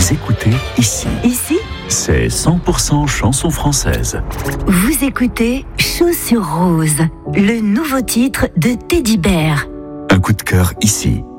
Vous écoutez ici. Ici, C'est 100% chanson française. vous écoutez Chaussures Roses, le nouveau titre de Teddy Bear. Un coup de cœur ici.